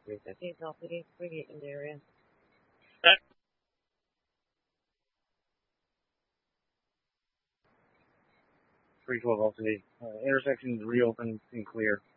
315 South City, free in the area. 312 City. Intersection is reopened and clear.